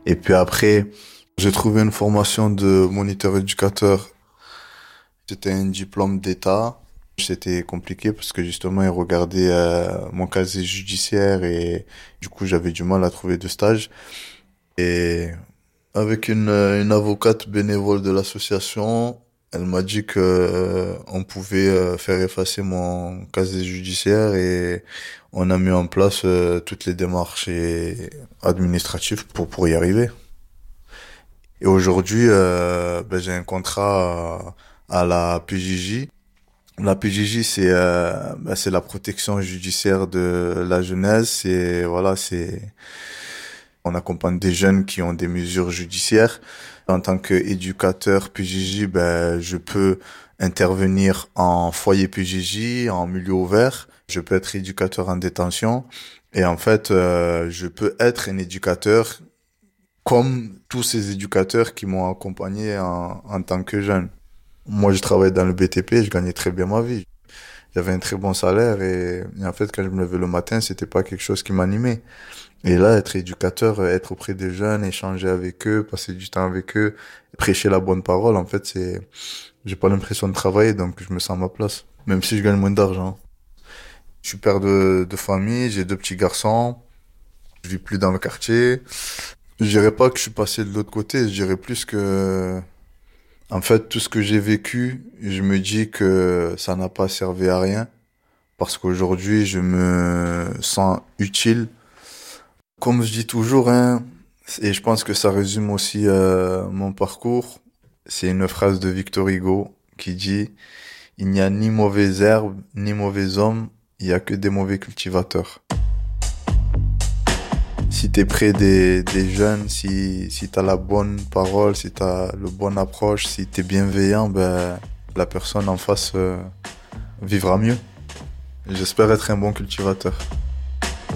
Et puis après, j'ai trouvé une formation de moniteur éducateur. C'était un diplôme d'État. C'était compliqué parce que justement, ils regardaient mon casier judiciaire et du coup, j'avais du mal à trouver de stage. Et avec une avocate bénévole de l'association, elle m'a dit que on pouvait faire effacer mon casier judiciaire et on a mis en place toutes les démarches administratives pour y arriver. Et aujourd'hui, j'ai un contrat à la PJJ. La PJJ, c'est la protection judiciaire de la jeunesse. Et voilà, on accompagne des jeunes qui ont des mesures judiciaires. En tant qu'éducateur PJJ, je peux intervenir en foyer PJJ, en milieu ouvert. Je peux être éducateur en détention. Et en fait, je peux être un éducateur comme tous ces éducateurs qui m'ont accompagné en tant que jeune. Moi, je travaillais dans le BTP, je gagnais très bien ma vie. J'avais un très bon salaire et en fait, quand je me levais le matin, c'était pas quelque chose qui m'animait. Et là, être éducateur, être auprès des jeunes, échanger avec eux, passer du temps avec eux, prêcher la bonne parole, en fait, j'ai pas l'impression de travailler, donc je me sens à ma place. Même si je gagne moins d'argent. Je suis père de famille, j'ai 2 petits garçons, je vis plus dans le quartier. Je dirais pas que je suis passé de l'autre côté, je dirais plus que, en fait, tout ce que j'ai vécu, je me dis que ça n'a pas servi à rien, parce qu'aujourd'hui, je me sens utile. Comme je dis toujours, hein, et je pense que ça résume aussi mon parcours, c'est une phrase de Victor Hugo qui dit: il n'y a ni mauvaise herbe, ni mauvais homme, il y a que des mauvais cultivateurs. Si t'es près des jeunes, si t'as la bonne parole, si t'as le bonne approche, si t'es bienveillant, la personne en face vivra mieux. J'espère être un bon cultivateur.